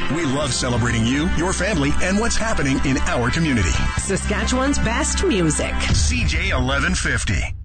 We love celebrating you, your family, and what's happening in our community. Saskatchewan's best music. CJ 1150.